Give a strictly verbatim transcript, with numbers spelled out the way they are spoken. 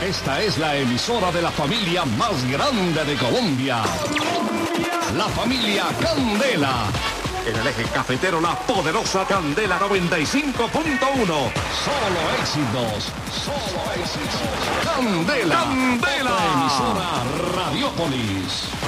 Esta es la emisora de la familia más grande de Colombia. La familia Candela. En el eje cafetero, la poderosa Candela noventa y cinco punto uno. Solo éxitos, solo éxitos. Candela, Candela. Otra emisora Radiopolis.